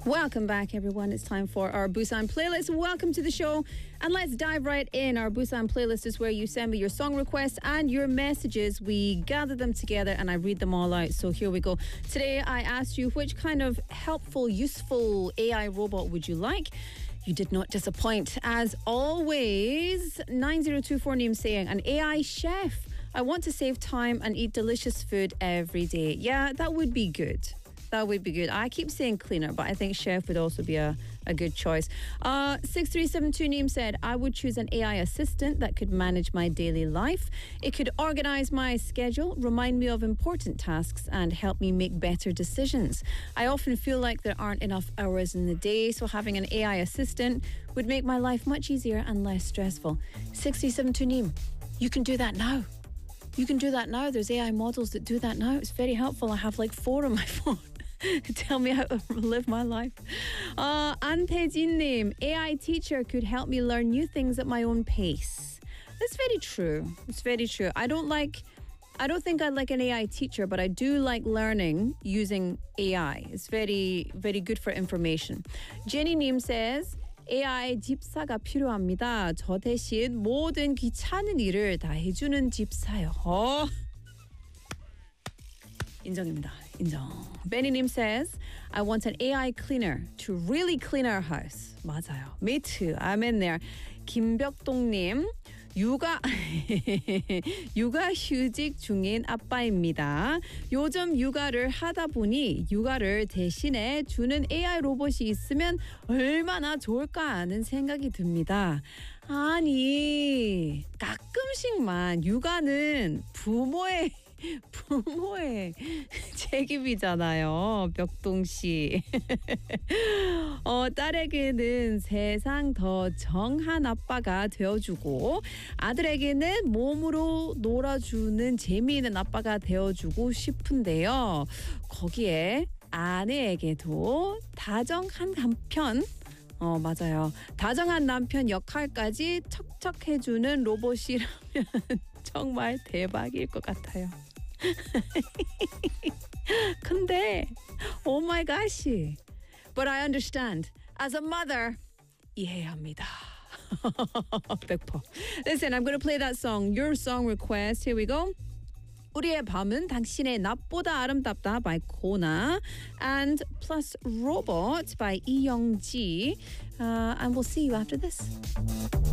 Welcome back, everyone. It's time for our Busan playlist. Welcome to the show. And let's dive right in. Our Busan playlist is where you send me your song requests and your messages. We gather them together and I read them all out. So here we go. Today, I asked you which kind of helpful, useful AI robot would you like? You did not disappoint. As always, 9024 name saying, an AI chef. I want to save time and eat delicious food every day. Yeah, that would be good. That would be good. I keep saying cleaner, but I think chef would also be a good choice. 6372 name said, I would choose an AI assistant that could manage my daily life. It could organize my schedule, remind me of important tasks, and help me make better decisions. I often feel like there aren't enough hours in the day, so having an AI assistant would make my life much easier and less stressful. 6372 name, you can do that now. You can do that now. There's AI models that do that now. It's very helpful. I have like 4 on my phone. Tell me how to live my life. Antejin-님, AI teacher could help me learn new things at my own pace. That's very true. It's very true. I don't think I like an AI teacher, but I do like learning using AI. It's very, very good for information. Jenny-님 says, AI 집사가 필요합니다. 저 대신 모든 귀찮은 일을 다 해주는 집사요. 인정입니다. 인정. Benny-님 says, I want an AI cleaner to really clean our house. 맞아요. Me too. I'm in there. 김벽동님, 육아휴직 중인 아빠입니다. 요즘 육아를 하다 보니 육아를 대신해 주는 AI 로봇이 있으면 얼마나 좋을까 하는 생각이 듭니다. 아니, 가끔씩만 육아는 부모의 책임이잖아요, 벽동씨. 딸에게는 세상 더 정한 아빠가 되어주고 아들에게는 몸으로 놀아주는 재미있는 아빠가 되어주고 싶은데요. 거기에 아내에게도 다정한 남편, 맞아요. 다정한 남편 역할까지 척척 해주는 로봇이라면 정말 대박일 것 같아요. 근데 oh my gosh, but I understand. As a mother, 이해합니다. 100%. Listen, I'm going to play that song, your song request. Here we go. 우리의 밤은 당신의 낮보다 아름답다 by Kona and plus Robot by 이영지. And we'll see you after this.